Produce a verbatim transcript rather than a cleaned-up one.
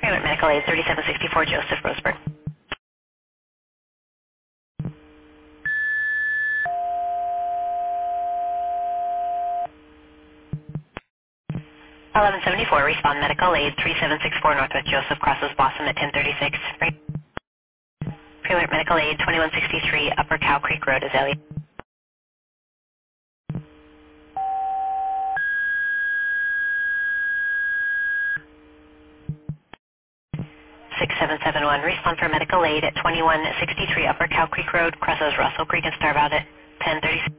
Private Medical Aid thirty-seven sixty-four Joseph Roseburg. eleven seventy-four, respond Medical Aid thirty-seven sixty-four Northwest Joseph crosses Blossom at ten thirty-six. Private Medical Aid twenty-one sixty-three Upper Cow Creek Road, Azalea. six seven seven one, respond for Medical Aid at twenty-one sixty-three Upper Cow Creek Road, crosses Russell Creek and Starbound at ten thirty-six.